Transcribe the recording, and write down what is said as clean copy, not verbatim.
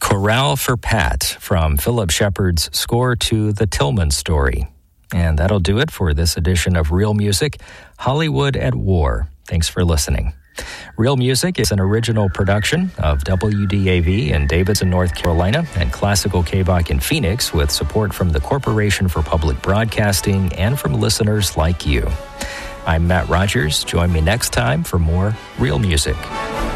Chorale for Pat from Philip Shepard's score to The Tillman Story. And that'll do it for this edition of Real Music, Hollywood at War. Thanks for listening. Real Music is an original production of WDAV in Davidson, North Carolina, and Classical KBOC in Phoenix, with support from the Corporation for Public Broadcasting and from listeners like you. I'm Matt Rogers. Join me next time for more Real Music.